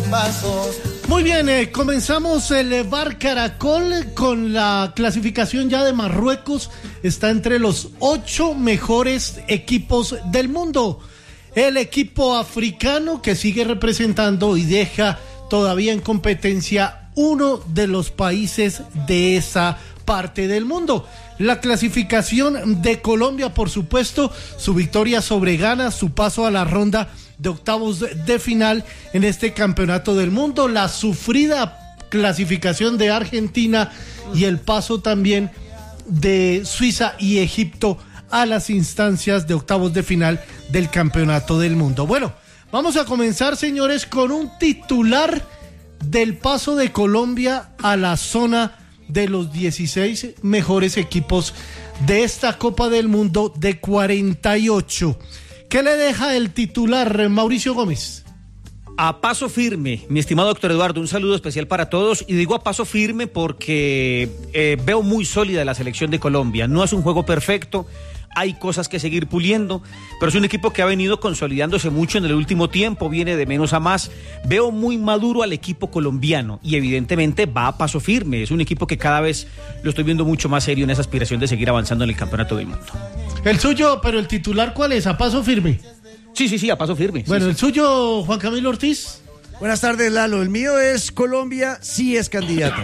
pasos. Muy bien, comenzamos el Bar Caracol con la clasificación ya de Marruecos. Está entre los 8 mejores equipos del mundo. El equipo africano que sigue representando y deja todavía en competencia uno de los países de esa parte del mundo. La clasificación de Colombia, por supuesto, su victoria sobre Ghana, su paso a la ronda de octavos de final en este campeonato del mundo, la sufrida clasificación de Argentina y el paso también de Suiza y Egipto a las instancias de octavos de final del campeonato del mundo. Bueno, vamos a comenzar, señores, con un titular del paso de Colombia a la zona de los 16 mejores equipos de esta Copa del Mundo de 48. ¿Qué le deja el titular, Mauricio Gómez? A paso firme, mi estimado doctor Eduardo, un saludo especial para todos, y digo a paso firme porque veo muy sólida la selección de Colombia. No es un juego perfecto, hay cosas que seguir puliendo, pero es un equipo que ha venido consolidándose mucho en el último tiempo, viene de menos a más. Veo muy maduro al equipo colombiano y evidentemente va a paso firme. Es un equipo que cada vez lo estoy viendo mucho más serio en esa aspiración de seguir avanzando en el campeonato del mundo. El suyo, pero el titular, ¿cuál es? ¿A paso firme? Sí, a paso firme. Bueno, sí. El suyo, Juan Camilo Ortiz. Buenas tardes, Lalo. El mío es Colombia, sí es candidato.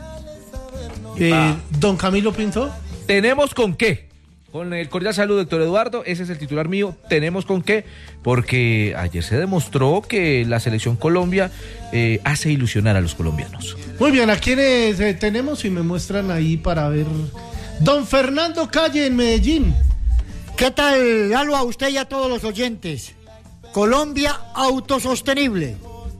Don Camilo Pinto. ¿Tenemos con qué? Con el cordial saludo, doctor Eduardo, ese es el titular mío. ¿Tenemos con qué? Porque ayer se demostró que la selección Colombia hace ilusionar a los colombianos. Muy bien, ¿a quiénes tenemos? Y me muestran ahí para ver. Don Fernando Calle en Medellín. ¿Qué tal, Lalo, a usted y a todos los oyentes? Colombia autosostenible.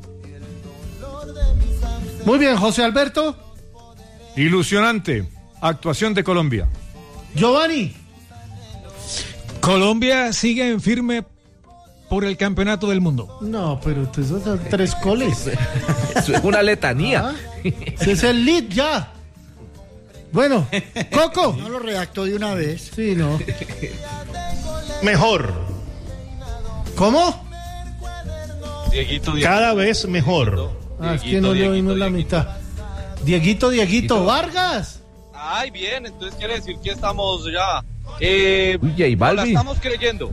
Muy bien, José Alberto. Ilusionante actuación de Colombia. Giovanni. Colombia sigue en firme por el campeonato del mundo. No, pero esos son 3 goles. Eso es una letanía. Ese es el lead ya. Bueno, Coco. No lo redactó de una vez. Sí, no. Mejor. ¿Cómo? Dieguito. Cada vez mejor. Es que no le oímos la mitad. Dieguito. Vargas. Ay, bien, entonces quiere decir que estamos ya. J Balvin. La estamos creyendo.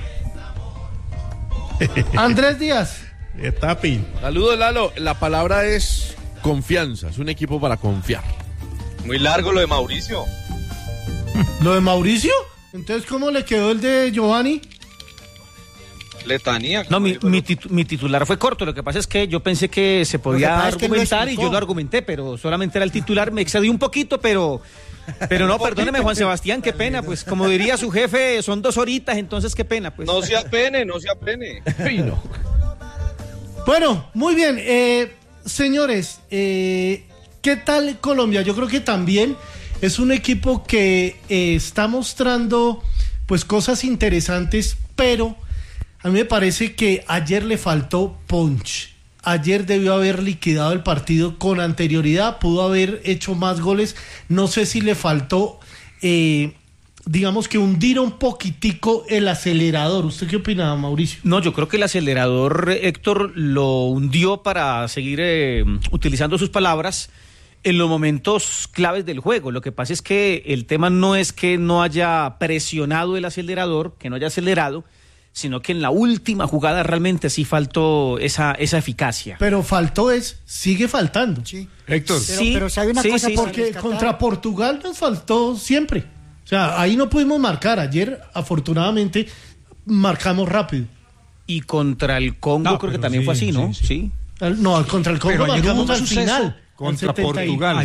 Andrés Díaz. Tapi. Saludos, Lalo. La palabra es confianza. Es un equipo para confiar. Muy largo lo de Mauricio. ¿Lo de Mauricio? Entonces, ¿cómo le quedó el de Giovanni? Letanía. No, mi titular fue corto. Lo que pasa es que yo pensé que se podía argumentar y yo lo argumenté, pero solamente era el titular. Me excedí un poquito, pero no, perdóneme, Juan Sebastián, qué pena. Pues como diría su jefe, son 2 horitas, entonces qué pena. Pues. No se apene. Fino. Bueno, muy bien. Señores, ¿qué tal Colombia? Yo creo que también es un equipo que está mostrando pues cosas interesantes, pero a mí me parece que ayer le faltó punch. Ayer debió haber liquidado el partido con anterioridad, pudo haber hecho más goles. No sé si le faltó, digamos que hundir un poquitico el acelerador. ¿Usted qué opina, Mauricio? No, yo creo que el acelerador, Héctor, lo hundió, para seguir utilizando sus palabras, en los momentos claves del juego. Lo que pasa es que el tema no es que no haya presionado el acelerador, que no haya acelerado, sino que en la última jugada realmente sí faltó esa eficacia. Pero sigue faltando. Sí. Héctor. Pero ¿sabe una cosa? Porque contra Portugal nos faltó siempre. O sea, ahí no pudimos marcar. Ayer, afortunadamente, marcamos rápido. Y contra el Congo creo que también fue así, ¿no? Sí. No, contra el Congo marcamos al final. Contra Portugal.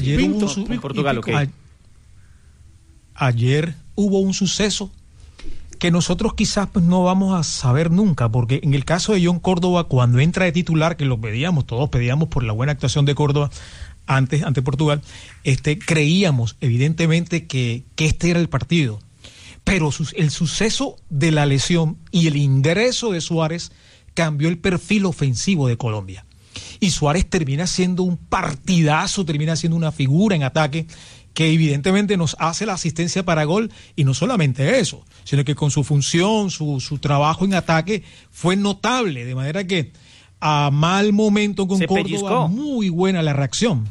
Ayer hubo un suceso que nosotros quizás pues no vamos a saber nunca, porque en el caso de John Córdoba, cuando entra de titular, que todos pedíamos por la buena actuación de Córdoba ante Portugal, creíamos evidentemente que este era el partido, pero el suceso de la lesión y el ingreso de Suárez cambió el perfil ofensivo de Colombia, y Suárez termina siendo un partidazo, termina siendo una figura en ataque, que evidentemente nos hace la asistencia para gol, y no solamente eso, sino que con su función, su trabajo en ataque fue notable, de manera que a mal momento con Se Córdoba, pellizcó. muy buena la reacción.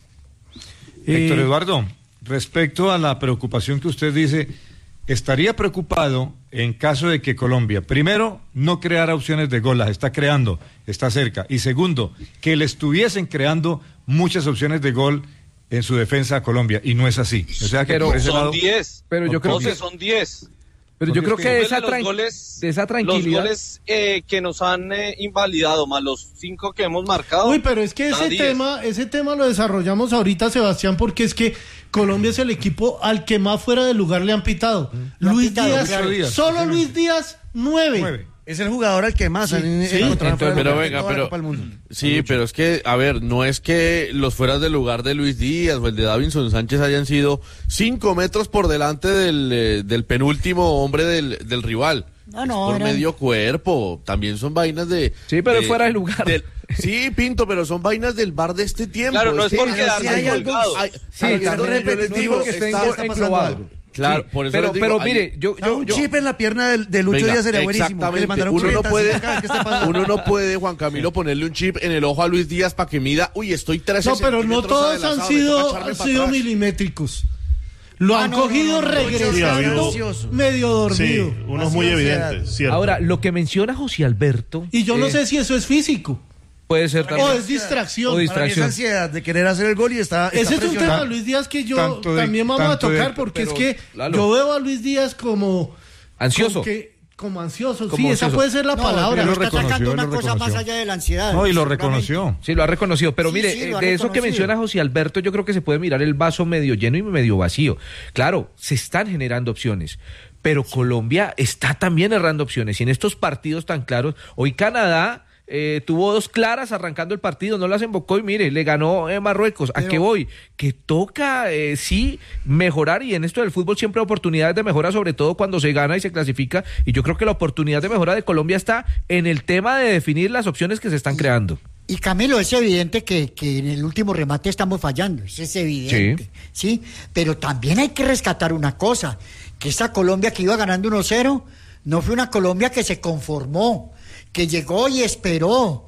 Héctor Eduardo, respecto a la preocupación que usted dice, estaría preocupado en caso de que Colombia, primero, no creara opciones de gol, las está creando, está cerca, y segundo, que le estuviesen creando muchas opciones de gol en su defensa a Colombia, y no es así. O sea que por ese Son lado, 10. Pero yo creo José, que son 10. Pero yo creo que de esa, Los goles, de esa tranquilidad. Los goles que nos han invalidado, más los 5 que hemos marcado. Uy, pero es que ese tema lo desarrollamos ahorita, Sebastián, porque es que Colombia es el equipo al que más fuera de lugar le han pitado. Luis Díaz, solo Luis Díaz, 9. Es el jugador al que más han encontrado fuera de Pero lugar venga, en toda la pero Copa del Mundo. sí, pero es que, a ver, no es que los fueras del lugar de Luis Díaz o el de Davinson Sánchez hayan sido 5 metros por delante del penúltimo hombre del rival. No, por era- medio cuerpo, también son vainas de... Sí, pero fuera de lugar. Sí, Pinto, pero son vainas del bar de este tiempo. Claro, no es que- por si quedarnos hay algo- colgados. Sí, algo también repetitivo, no es que estén está pasando englobados. algo. Claro, Sí, por eso pero, les digo, pero hay- mire, yo Un chip en la pierna de Lucho Venga, Díaz sería buenísimo. Que le exactamente. mandaron Uno no 40, puede, 50, ¿qué está pasando? uno no puede, Juan Camilo, ponerle un chip en el ojo a Luis Díaz para que mida, uy, estoy 13 No, pero no centímetros todos adelantado, han me toca sido, echarme han para sido atrás. milimétricos. Lo han cogido regresando, Sí, medio dormido. Sí, unos muy evidentes, cierto. Ahora, lo que menciona José Alberto. Y yo no sé si eso es físico Puede ser o también. es distracción. O Para mí es distracción. ansiedad de querer hacer el gol y está Ese es un presionado. tema, Luis Díaz, que yo Tanto de- también vamos a tanto de- tocar, porque es pero, que Lalo. yo veo a Luis Díaz como... Ansioso. Como ansioso, Como sí, esa ansioso. puede ser la No, palabra. pero Él lo está reconoció, sacando él una lo cosa reconoció. más allá de la ansiedad. No, y lo seguramente. reconoció. Sí, lo ha reconocido, pero Sí, mire, sí, lo ha de eso que reconocido. menciona José Alberto, yo creo que se puede mirar el vaso medio lleno y medio vacío. Claro, se están generando opciones, pero Colombia está también errando opciones. Y en estos partidos tan claros, hoy Canadá tuvo 2 claras arrancando el partido, no las embocó y mire, le ganó Marruecos. ¿A qué voy? Que toca, sí, mejorar, y en esto del fútbol siempre hay oportunidades de mejora, sobre todo cuando se gana y se clasifica, y yo creo que la oportunidad de mejora de Colombia está en el tema de definir las opciones que se están creando. Y Camilo, es evidente que en el último remate estamos fallando, eso es evidente, ¿sí? Pero también hay que rescatar una cosa, que esa Colombia que iba ganando 1-0, no fue una Colombia que se conformó, que llegó y esperó,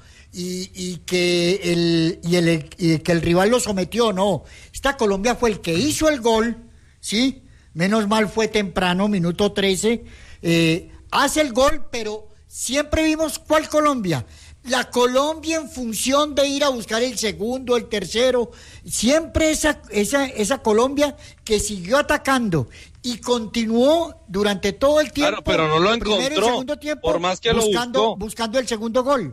y que el rival lo sometió, no. Esta Colombia fue el que hizo el gol, ¿sí? Menos mal fue temprano, minuto 13, hace el gol, pero siempre vimos ¿cuál Colombia? La Colombia en función de ir a buscar el segundo, el tercero, siempre esa Colombia que siguió atacando y continuó durante todo el tiempo. Claro, pero no lo primero y encontró, segundo tiempo, por más que lo buscó. buscando el segundo gol.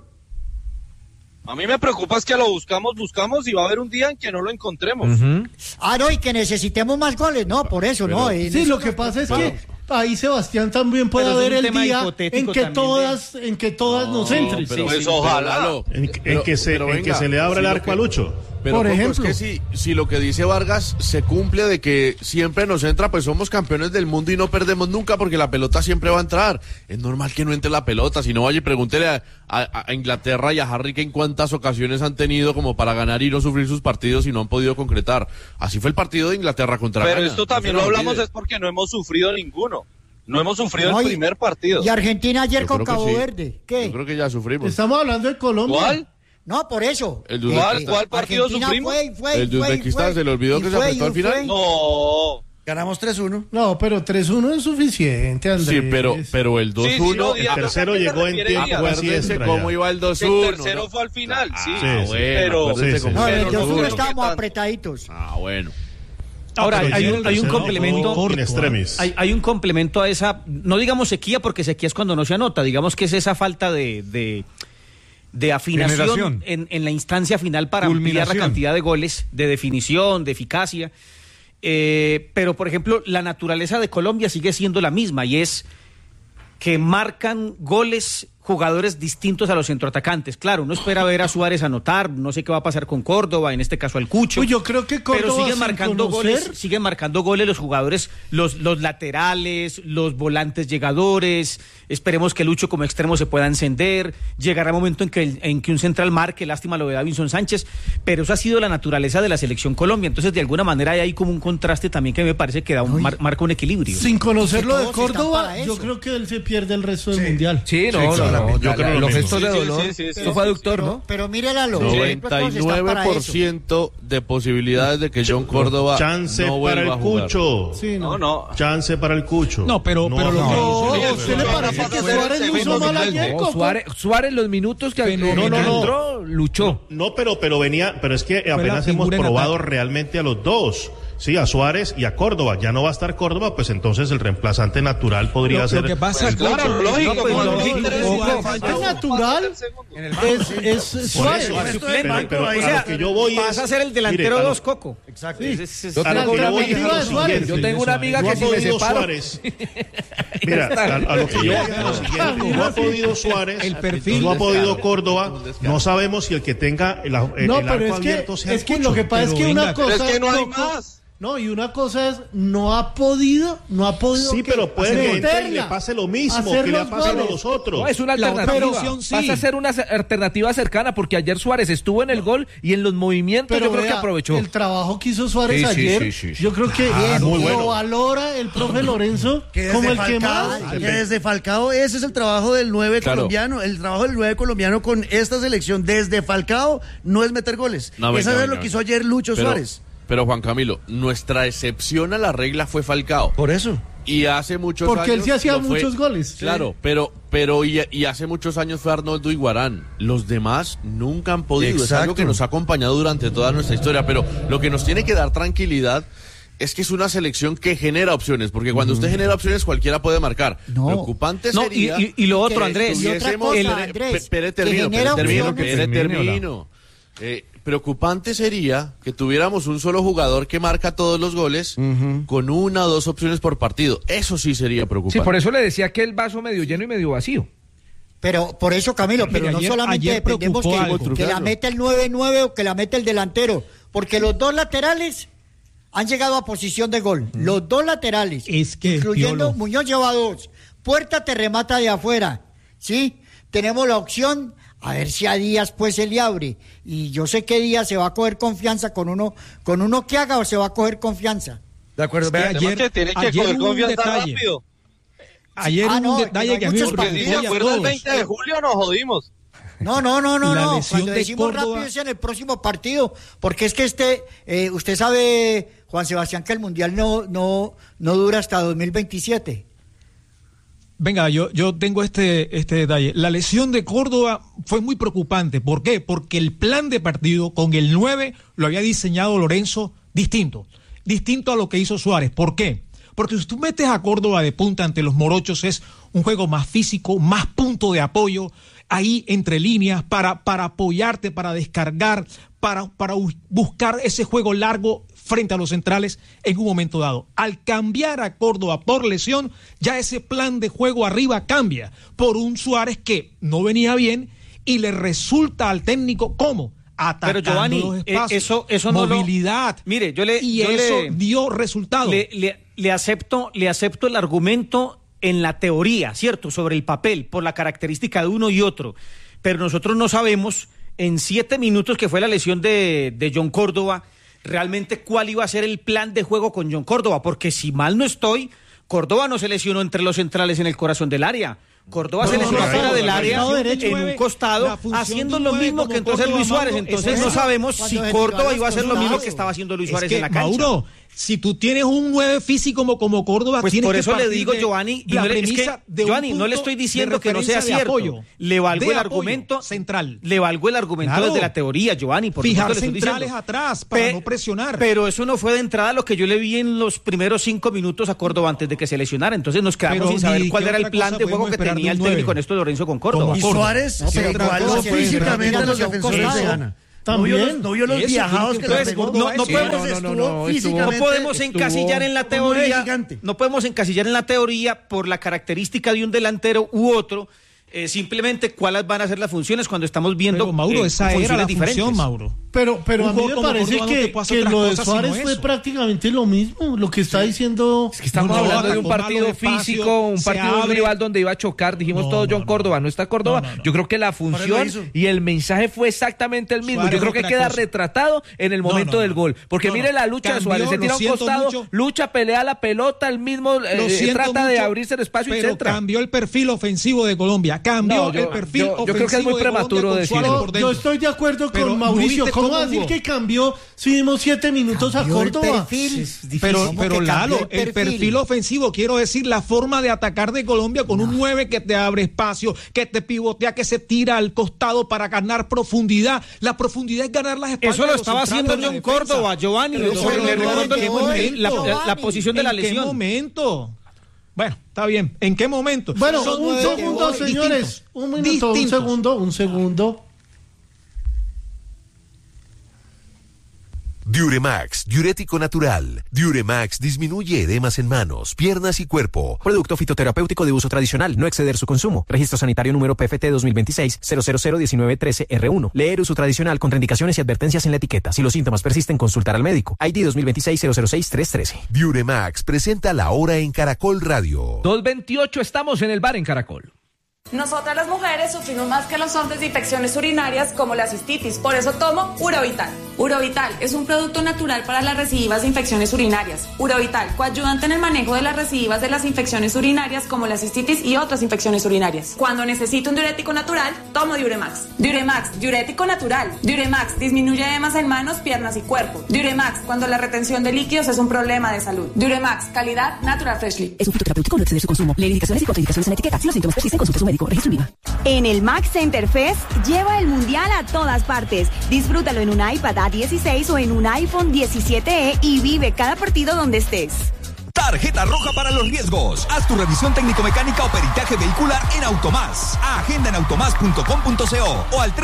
A mí me preocupa es que lo buscamos y va a haber un día en que no lo encontremos. Ah, no, y que necesitemos más goles, no, por eso, no. Sí, lo que pasa es que ahí, Sebastián, también puede Pero es haber un el tema día hipotético en que todas nos entren. Pero, Pues ojalá. Lalo, En pero- que se pero venga, le abra el si lo arco que- a Lucho. Pero Por Coco, ejemplo. es que si lo que dice Vargas se cumple de que siempre nos entra, pues somos campeones del mundo y no perdemos nunca porque la pelota siempre va a entrar. Es normal que no entre la pelota, si no vaya y pregúntele a Inglaterra y a Harry Kane cuántas ocasiones han tenido como para ganar y no sufrir sus partidos y no han podido concretar. Así fue el partido de Inglaterra contra Pero Ghana. esto también No lo se hablamos olvide. es porque no hemos sufrido ninguno. No hemos sufrido No, el y- primer partido. Y Argentina ayer Yo con creo que Cabo sí. Verde, ¿qué? Yo creo que ya sufrimos. Estamos hablando de Colombia. ¿Cuál? No, por eso. El de ¿Cuál Uzbekistán. partido Argentina sufrimos? El de Uzbekistán, ¿se le olvidó que se apretó al final? No. Ganamos 3-1. No, pero 3-1 es suficiente, Andrés. Sí, pero el 2-1... Sí, sí, no, El tercero llegó en tiempo extra. Acuérdense ya. cómo iba el 2-1. El tercero fue al final, sí. sí, pero, acuérdense cómo No, fue. en el pero 2-1 no, estábamos ¿qué tal? apretaditos. Bueno. Ahora, pero hay ya un el tercero complemento. fue in extremis. Hay un complemento a esa, no digamos sequía, porque sequía es cuando no se anota, digamos que es esa falta de afinación Generación. en la instancia final para ampliar la Culminación. cantidad de goles, de definición, de eficacia. Pero, por ejemplo, la naturaleza de Colombia sigue siendo la misma, y es que marcan goles jugadores distintos a los centroatacantes. Claro, uno espera ver a Suárez anotar, no sé qué va a pasar con Córdoba, en este caso al Cucho. Uy, yo creo que Córdoba, pero siguen sin marcando conocer- goles, siguen marcando goles los jugadores, los laterales, los volantes llegadores. Esperemos que Lucho como extremo se pueda encender. Llegará el momento en que un central marque, lástima lo de Davinson Sánchez, pero eso ha sido la naturaleza de la selección Colombia. Entonces, de alguna manera hay ahí como un contraste también que me parece que da marca un equilibrio. Sin conocer Que lo de todos están Córdoba, para yo eso. creo que él se pierde el resto del mundial. Sí, no, Sí, no, No, Yo creo lo los mismo. gestos de Sí, dolor. sí, sí, sí, Esto fue aductor, ¿no? Pero míralo. 99% de posibilidades de que John Córdoba Chance no para vuelva el a jugar. Cucho. Sí, no. No. Chance para el Cucho. No, pero lo que- No, Sí, ¿a usted le parece que Suárez lo hizo mal ayer, No, Coco? Suárez los minutos que Fenomenal. entró, luchó. No, pero venía, pero es que apenas la hemos figura en probado ataque. realmente a los dos. Sí, a Suárez y a Córdoba. Ya no va a estar Córdoba, pues entonces el reemplazante natural podría lo ser. que pasa Claro, lógico. No, pues, cuando lógico, no interesa, lógico. Es natural. Es Suárez. Pero O a sea, lo que yo voy vas es- a ser el delantero mire, a lo- 2, Coco. Exacto. Sí. Yo A lo tengo que una yo voy es amiga a lo de Suárez. siguiente. Yo tengo una amiga No que ha si me podido separo. Suárez. Mira, a lo que yo voy es a lo siguiente. No ha podido Suárez, El perfil. no ha podido Córdoba. No sabemos si el que tenga el No, arco pero abierto sea el es que Cucho. lo que pasa es Pero que una venga, cosa pero es que no hay Coco, más. No, y una cosa es, no ha podido Sí, pero puede que entre y meterla, le pase lo mismo hacer que le ha los pasado a goles. los otros. No, es una La otra alternativa. opción, sí. Pasa a ser una alternativa cercana porque ayer Suárez estuvo en el gol y en los movimientos Pero yo creo que vea, aprovechó. el trabajo que hizo Suárez Sí, sí, ayer, sí, sí, sí. yo creo que muy lo bueno. valora el profe Lorenzo Que como desde el que Falcao, más. que desde Falcao, ese es el trabajo del 9 Claro. colombiano. El trabajo del 9 colombiano con esta selección desde Falcao no es meter goles. No, venga, Esa es venga, lo que hizo ayer Lucho Pero- Suárez. Pero Juan Camilo, nuestra excepción a la regla fue Falcao. Por eso. Y hace muchos Porque años. él sí hacía lo fue- muchos goles. Claro, pero y hace muchos años fue Arnoldo Iguarán. Los demás nunca han podido. Es Exacto. algo que nos ha acompañado durante toda nuestra historia. Pero lo que nos tiene que dar tranquilidad es que es una selección que genera opciones. Porque cuando usted genera opciones, cualquiera puede marcar. No. Preocupante No, sería. y lo otro, que Andrés. y otra tuviésemos- cosa, el- Andrés, Espere, que termino, genera termino, opciones. termino. Preocupante sería que tuviéramos un solo jugador que marca todos los goles con una o dos opciones por partido. Eso sí sería preocupante. Sí, por eso le decía que el vaso medio lleno y medio vacío. Pero por eso, Camilo, pero Mire, no ayer- solamente ayer dependemos preocupó algo. que la meta el 9-9 o que la meta el delantero, porque los dos laterales han llegado a posición de gol. Los dos laterales, Es que, incluyendo Piolo. Muñoz lleva dos. Puerta te remata de afuera, ¿sí? Tenemos la opción, a ver si a Díaz pues se le abre. Y yo sé que Díaz se va a coger confianza con uno que haga o se va a coger confianza. De acuerdo. Es que vea, Además que tiene que ayer coger hubo un confianza detalle. rápido. Ayer Ah, hubo no, un que detalle no hay que a mí me muchos Porque si preocupó se y a acuerda el todos. 20 de julio nos jodimos. No. La lesión Cuando de decimos Córdoba- rápido es en el próximo partido, porque es que usted sabe, Juan Sebastián, que el Mundial no dura hasta 2027. Venga, yo tengo este detalle. La lesión de Córdoba fue muy preocupante. ¿Por qué? Porque el plan de partido con el 9 lo había diseñado Lorenzo distinto a lo que hizo Suárez. ¿Por qué? Porque si tú metes a Córdoba de punta ante los morochos es un juego más físico, más punto de apoyo, ahí entre líneas para apoyarte, para descargar, para buscar ese juego largo frente a los centrales en un momento dado. Al cambiar a Córdoba por lesión, ya ese plan de juego arriba cambia por un Suárez que no venía bien y le resulta al técnico ¿cómo? Atacando Pero Giovanni, los espacios, eso no lo- movilidad. Mire, y eso dio resultado. Le acepto el argumento en la teoría, ¿cierto? Sobre el papel, por la característica de uno y otro. Pero nosotros no sabemos, en 7 minutos que fue la lesión de John Córdoba, realmente cuál iba a ser el plan de juego con John Córdoba. Porque si mal no estoy, Córdoba no se lesionó entre los centrales en el corazón del área. Córdoba se lesionó fuera del área, en un costado, haciendo lo mismo que entonces Luis Suárez. Entonces no sabemos si Córdoba iba a hacer lo mismo que estaba haciendo Luis Suárez en la cancha. Mauro, si tú tienes un 9 físico como Córdoba, pues tienes por que eso le partir digo, de Giovanni, y la no le, es que, premisa de un Giovanni, no le punto estoy de diciendo que no sea referencia de cierto. apoyo, Le valgo de el apoyo argumento central. Le valgo el argumento Claro. desde la teoría, Giovanni. Por Fijar supuesto le estoy centrales diciendo. atrás para no presionar. Pero eso no fue de entrada lo que yo le vi en los primeros 5 minutos a Córdoba antes de que se lesionara. Entonces nos quedamos Pero sin saber ni cuál qué era el otra plan cosa de juego podemos que esperar de tenía un el técnico 9. Néstor Lorenzo con Córdoba. Y Suárez No, se pero otra igualó cosa es físicamente a los esperar de un defensores de costado. Ghana. También. No vio los Eso viajados tiene que que le ver, pegó. no podemos- Suárez estuvo físicamente, No podemos estuvo encasillar en la como un teoría, gigante. no podemos encasillar en la teoría por la característica de un delantero u otro, simplemente cuáles van a ser las funciones cuando estamos viendo Pero Mauro, esa era funciones la diferentes. función, Mauro. Pero a mí me parece que lo de Suárez fue prácticamente lo mismo, lo que está diciendo. Es que estamos hablando de un partido físico, un partido rival donde iba a chocar. Dijimos todos John Córdoba, no está Córdoba. Yo creo que la función y el mensaje fue exactamente el mismo. Yo creo que queda retratado en el momento del gol. Porque mire la lucha de Suárez, se tira a un costado, lucha, pelea la pelota, el mismo trata de abrirse el espacio y centra. Cambió el perfil ofensivo de Colombia, cambió el perfil ofensivo. Yo creo que es muy prematuro decirlo. Yo estoy de acuerdo con Mauricio. ¿Cómo va a decir que cambió si dimos 7 minutos a Córdoba? Pero Lalo, el perfil ofensivo, quiero decir, la forma de atacar de Colombia con un 9 que te abre espacio, que te pivotea, que se tira al costado para ganar profundidad. La profundidad es ganar las espaldas. Eso lo estaba haciendo John Córdoba, Giovanni. La posición de la lesión. ¿En qué momento? Bueno, está bien. ¿En qué momento? Bueno, un segundo, señores. Un minuto, un segundo. Diuremax, diurético natural. Diuremax disminuye edemas en manos, piernas y cuerpo. Producto fitoterapéutico de uso tradicional, no exceder su consumo. Registro sanitario número PFT 2026-0001913-R1. Leer uso tradicional, contraindicaciones y advertencias en la etiqueta. Si los síntomas persisten, consultar al médico. ID 2026-006-313. Diuremax presenta La Hora en Caracol Radio. 2:28, estamos en el bar en Caracol. Nosotras las mujeres sufrimos más que los hombres de infecciones urinarias como la cistitis, por eso tomo Urovital. Urovital es un producto natural para las recidivas de infecciones urinarias. Urovital, coayudante en el manejo de las recidivas de las infecciones urinarias como la cistitis y otras infecciones urinarias. Cuando necesito un diurético natural, tomo Diuremax. Diuremax, diurético natural. Diuremax disminuye edemas en manos, piernas y cuerpo. Diuremax, cuando la retención de líquidos es un problema de salud. Diuremax, calidad Natural Freshly. Es un fitoterapéutico, no exceder su consumo. Lee indicaciones y contraindicaciones en la etiqueta. Si los síntomas persisten, consulte a su médico. Registro IVA. En el Max Center Fest, lleva el mundial a todas partes. Disfrútalo en un iPad A16 o en un iPhone 17e y vive cada partido donde estés. Tarjeta roja para los riesgos. Haz tu revisión técnico-mecánica o peritaje vehicular en Automás. Agenda en automás.com.co o al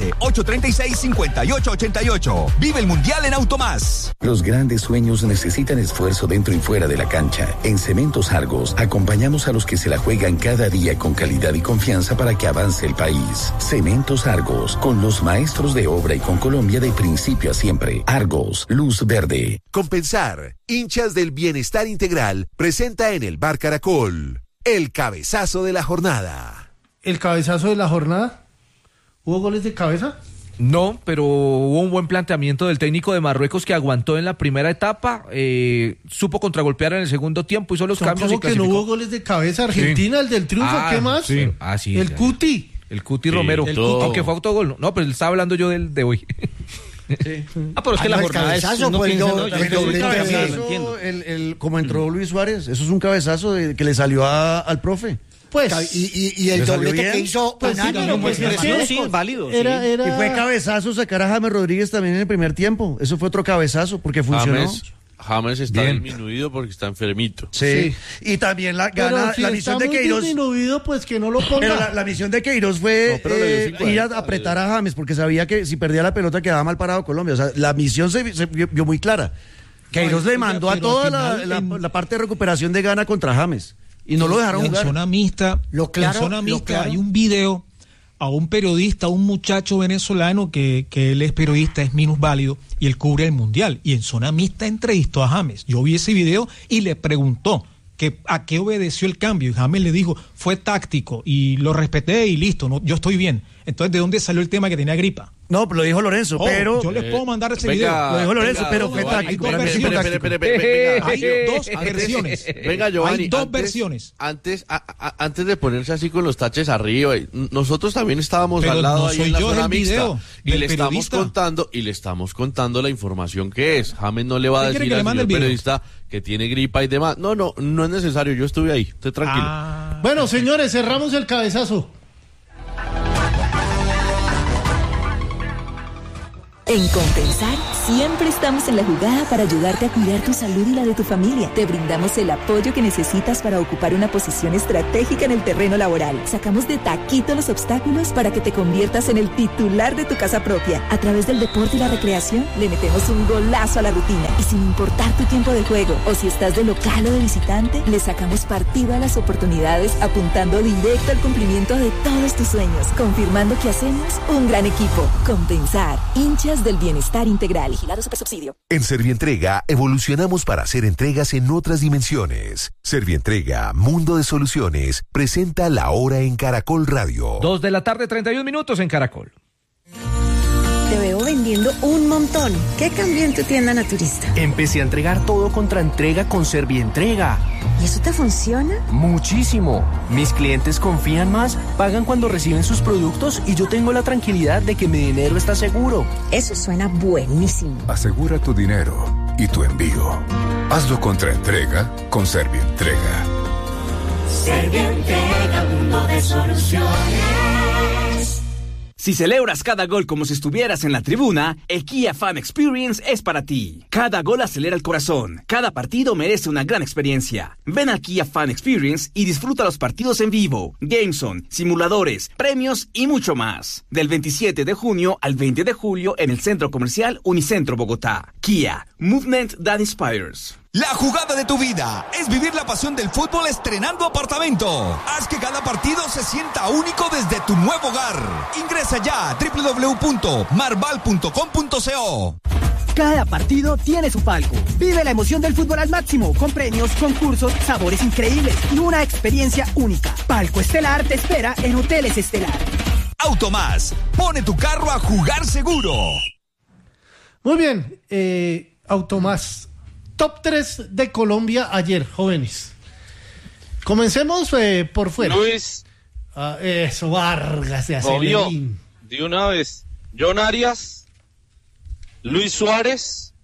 315-836-5888. Vive el Mundial en Automás. Los grandes sueños necesitan esfuerzo dentro y fuera de la cancha. En Cementos Argos acompañamos a los que se la juegan cada día con calidad y confianza para que avance el país. Cementos Argos, con los maestros de obra y con Colombia de principio a siempre. Argos, luz verde. Compensar, hinchas del bienestar integral, presenta en el Bar Caracol el cabezazo de la jornada. ¿El cabezazo de la jornada? ¿Hubo goles de cabeza? No, pero hubo un buen planteamiento del técnico de Marruecos que aguantó en la primera etapa, supo contragolpear en el segundo tiempo, hizo los cambios y clasificó. ¿Cómo que no hubo goles de cabeza? Argentina, sí. El del triunfo, ¿qué más? Sí. Sí, el Cuti. El Cuti Romero, aunque fue autogol. No, pero estaba hablando yo del de hoy. Sí. Pero es que la jornada es como entró Luis Suárez, eso es un cabezazo que le salió al profe. Pues, y el doblete que hizo válido. Y fue cabezazo sacar a James Rodríguez también en el primer tiempo. Eso fue otro cabezazo porque funcionó. James está disminuido porque está enfermito. Sí. Y también la misión de Queiroz. Disminuido, pues que no lo ponga. Pero la misión de Queiroz fue ir a apretar a James porque sabía que si perdía la pelota quedaba mal parado Colombia. O sea, la misión se vio muy clara. Queiroz le mandó a toda la parte de recuperación de Ghana contra James. Y no lo dejaron jugar. En zona mixta, hay un video a un periodista, un muchacho venezolano que él es periodista, es minusválido y él cubre el mundial. Y en zona mixta entrevistó a James. Yo vi ese video y le preguntó que a qué obedeció el cambio. Y James le dijo, fue táctico y lo respeté y listo, yo estoy bien. Entonces, ¿de dónde salió el tema que tenía gripa? No, lo dijo Lorenzo, pero... Yo les puedo mandar ese video. Lo dijo Lorenzo, pero fue táctico. Hay dos versiones. Venga, Giovanni. Hay dos versiones. Antes de ponerse así con los taches arriba, nosotros también estábamos al lado ahí en la zona mixta. Y le estamos contando la información que es. James no le va a decir al señor periodista que tiene gripa y demás. No es necesario, yo estuve ahí, esté tranquilo. Bueno, señores, cerramos el cabezazo. En Compensar, siempre estamos en la jugada para ayudarte a cuidar tu salud y la de tu familia. Te brindamos el apoyo que necesitas para ocupar una posición estratégica en el terreno laboral. Sacamos de taquito los obstáculos para que te conviertas en el titular de tu casa propia. A través del deporte y la recreación, le metemos un golazo a la rutina. Y sin importar tu tiempo de juego, o si estás de local o de visitante, le sacamos partido a las oportunidades, apuntando directo al cumplimiento de todos tus sueños, confirmando que hacemos un gran equipo. Compensar, hinchas Días del Bienestar Integral. Vigilado Supersubsidio. En Servientrega evolucionamos para hacer entregas en otras dimensiones. Servientrega, Mundo de Soluciones, presenta La Hora en Caracol Radio. 2:31 p.m. en Caracol. Te veo vendiendo un montón. ¿Qué cambió en tu tienda naturista? Empecé a entregar todo contra entrega con Servientrega. ¿Y eso te funciona? Muchísimo. Mis clientes confían más, pagan cuando reciben sus productos y yo tengo la tranquilidad de que mi dinero está seguro. Eso suena buenísimo. Asegura tu dinero y tu envío. Hazlo contra entrega con Servientrega. Servientrega, mundo de soluciones. Si celebras cada gol como si estuvieras en la tribuna, el Kia Fan Experience es para ti. Cada gol acelera el corazón. Cada partido merece una gran experiencia. Ven al Kia Fan Experience y disfruta los partidos en vivo, Gameson, simuladores, premios y mucho más. Del 27 de junio al 20 de julio en el Centro Comercial Unicentro Bogotá. Kia, Movement that Inspires. La jugada de tu vida es vivir la pasión del fútbol estrenando apartamento. Haz que cada partido se sienta único desde tu nuevo hogar. Ingresa ya a www.marval.com.co. Cada partido tiene su palco. Vive la emoción del fútbol al máximo, con premios, concursos, sabores increíbles y una experiencia única. Palco Estelar te espera en Hoteles Estelar. Automás, pone tu carro a jugar seguro. Muy bien, Automás. Top 3 de Colombia ayer, jóvenes. Comencemos por fuera. Luis. Eso, Vargas de Obvio, de una vez. John Arias, Luis Suárez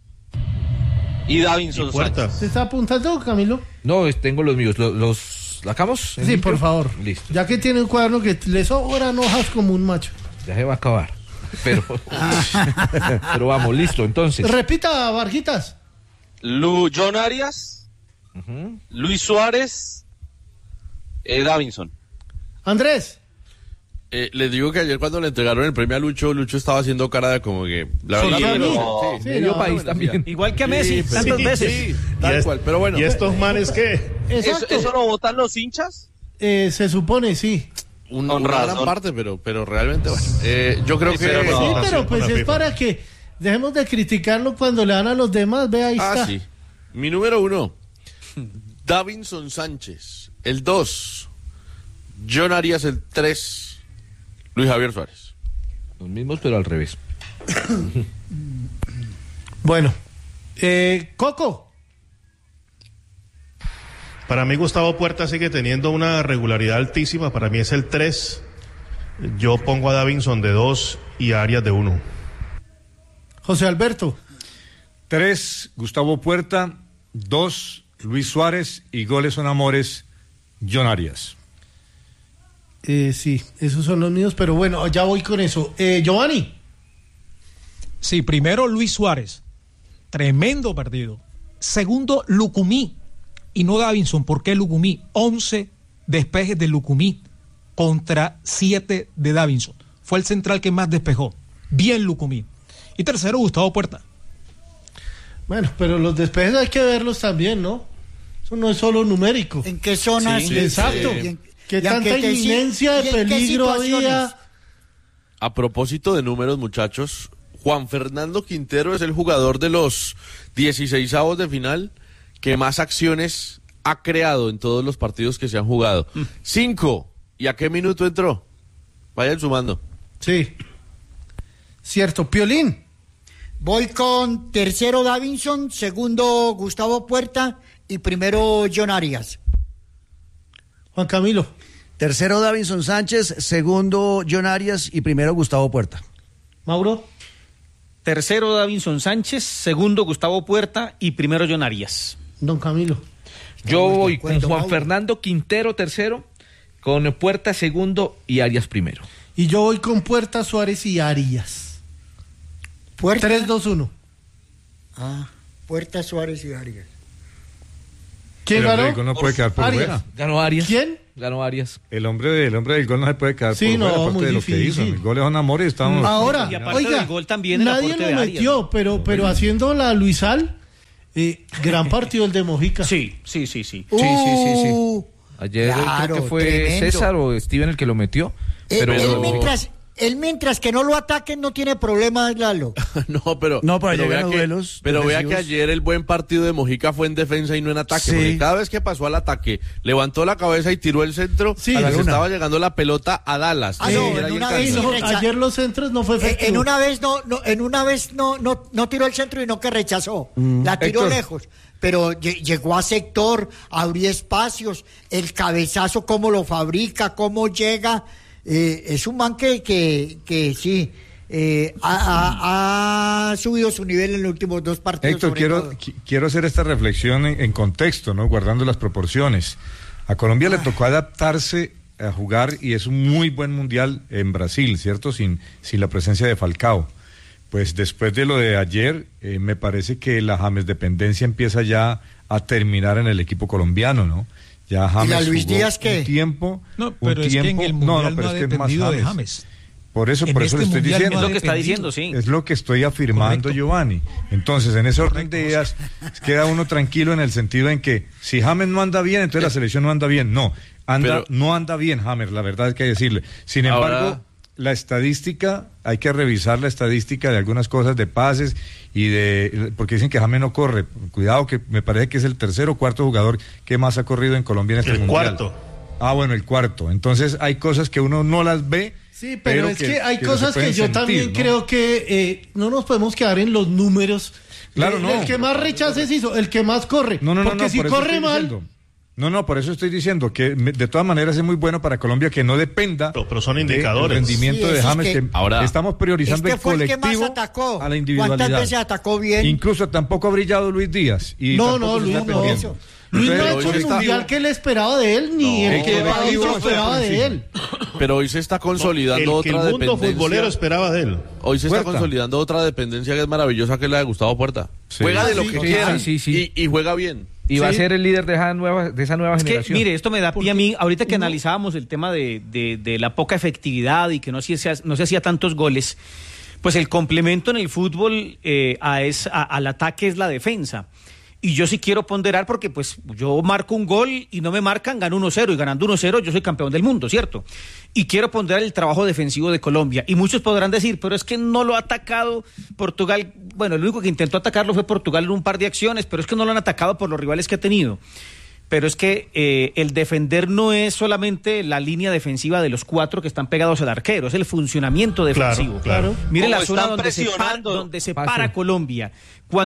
y Davinson Sánchez. ¿Se está apuntando, Camilo? No, tengo los míos. ¿Los sacamos? Sí, por favor. Listo. Ya que tiene un cuaderno que le sobran hojas como un macho. Ya se va a acabar. Pero vamos, listo, entonces. Repita, Varguitas. John Arias, Luis Suárez, Davinson. Andrés. Les digo que ayer cuando le entregaron el premio a Lucho estaba haciendo cara de como que... La verdad, medio país también. Igual que a Messi, tantas veces. Tal cual, pero bueno. ¿Y estos manes qué? ¿Eso lo votan los hinchas? Se supone, sí. Una gran parte, pero realmente, bueno. Yo creo que... Sí, pero pues es para que... Dejemos de criticarlo cuando le dan a los demás. Ve, ahí está. Sí. Mi número 1, Davinson Sánchez. El 2, John Arias. El 3, Luis Javier Suárez. Los mismos, pero al revés. Bueno, Coco. Para mí Gustavo Puerta sigue teniendo una regularidad altísima. Para mí es el 3. Yo pongo a Davinson de 2 y a Arias de 1. José Alberto. 3, Gustavo Puerta. 2, Luis Suárez. Y goles son amores, John Arias. Sí, esos son los míos, pero bueno, ya voy con eso. Giovanni. Sí, primero Luis Suárez. Tremendo partido. Segundo, Lucumí. Y no Davinson. ¿Por qué Lucumí? 11 despejes de Lucumí contra 7 de Davinson. Fue el central que más despejó. Bien Lucumí. Y tercero, Gustavo Puerta. Bueno, pero los despejes hay que verlos también, ¿no? Eso no es solo numérico. ¿En qué zonas? Sí, exacto. ¿Qué tanta inminencia de peligro había? A propósito de números, muchachos, Juan Fernando Quintero es el jugador de los 16avos de final que más acciones ha creado en todos los partidos que se han jugado. 5. ¿Y a qué minuto entró? Vayan sumando. Sí. Cierto. Piolín. Voy con tercero Davinson, segundo Gustavo Puerta y primero John Arias. Juan Camilo. Tercero Davinson Sánchez, segundo John Arias y primero Gustavo Puerta. Mauro. Tercero Davinson Sánchez, segundo Gustavo Puerta y primero John Arias. Don Camilo. Yo voy con Juan Fernando Quintero tercero, con Puerta segundo y Arias primero. Y yo voy con Puerta, Suárez y Arias. Puerta. 3-2-1. Puerta, Suárez y Arias. ¿Quién ganó? ganó? El gol no puede quedar por Arias. fuera. Ganó Arias. ¿Quién? Ganó Arias. El hombre del gol no se puede quedar Sí, por no, fuera, aparte muy de lo que hizo. difícil. El gol es un amor y estamos... Ahora, Y aparte oiga, del gol también el nadie aporte lo de Arias, metió, ¿no? pero haciendo la Luisal, gran partido el de Mojica. Sí. Sí. Ayer claro, creo que fue tremendo. César o Steven el que lo metió. Pero Él Él mientras que no lo ataquen no tiene problemas, Lalo. pero llegar a duelos. Pero vea que ayer el buen partido de Mojica fue en defensa y no en ataque. Sí. Porque cada vez que pasó al ataque, levantó la cabeza y tiró el centro. Sí, a la que estaba llegando la pelota a Dallas. Ayer los centros no fue efectivo. En una vez no tiró el centro y no que rechazó. La tiró lejos. Pero llegó a sector, abrió espacios, el cabezazo, cómo lo fabrica, cómo llega. Es un man que sí ha subido su nivel en los últimos 2 partidos. Héctor, quiero hacer esta reflexión en contexto, ¿no? Guardando las proporciones. A Colombia le tocó adaptarse a jugar y es un muy buen mundial en Brasil, ¿cierto? Sin la presencia de Falcao. Pues después de lo de ayer, me parece que la James dependencia empieza ya a terminar en el equipo colombiano, ¿no? Ya James ¿y a Luis Díaz qué? Un tiempo. No, pero es que en el mundial no ha dependido de James. Por eso le estoy diciendo. Es lo que está diciendo, sí. Es lo que estoy afirmando, correcto, Giovanni. Entonces, en ese orden de ideas, queda uno tranquilo en el sentido en que si James no anda bien, entonces la selección no anda bien. No anda bien James, la verdad es que hay que decirle. Sin embargo, la estadística, hay que revisar la estadística de algunas cosas, de pases porque dicen que James no corre. Cuidado, que me parece que es el 3º o 4º jugador que más ha corrido en Colombia en este mundial. El 4º. Bueno, el 4º. Entonces hay cosas que uno no las ve. Sí, pero es que hay cosas que yo también creo que no nos podemos quedar en los números. Claro, el que más rechaces hizo, el que más corre. Porque si corre mal... por eso estoy diciendo que de todas maneras es muy bueno para Colombia que no dependa pero son indicadores. Del rendimiento de James. Ahora estamos priorizando el colectivo el que más atacó. A la individualidad. ¿Cuántas veces atacó bien? Incluso tampoco ha brillado Luis Díaz. Luis no ha hecho el mundial que él esperaba de él, ni el que esperaba de él. Pero hoy se está consolidando otra dependencia. El mundo futbolero esperaba de él. Hoy se está consolidando otra dependencia que es maravillosa, que es la de Gustavo Puerta. Juega de lo que quiera y juega bien. Y va a ser el líder de esa nueva generación. Que, mire, esto me da pie a mí, ahorita que analizábamos el tema de la poca efectividad y que no se hacía tantos goles, pues el complemento en el fútbol al ataque es la defensa. Y yo sí quiero ponderar porque pues yo marco un gol y no me marcan, gano 1-0 y ganando 1-0 yo soy campeón del mundo, ¿cierto? Y quiero ponderar el trabajo defensivo de Colombia. Y muchos podrán decir, pero es que no lo ha atacado Portugal. Bueno, el único que intentó atacarlo fue Portugal en un par de acciones, pero es que no lo han atacado por los rivales que ha tenido. Pero es que el defender no es solamente la línea defensiva de los 4 que están pegados al arquero, es el funcionamiento defensivo. Claro. Mire la zona donde se para Colombia.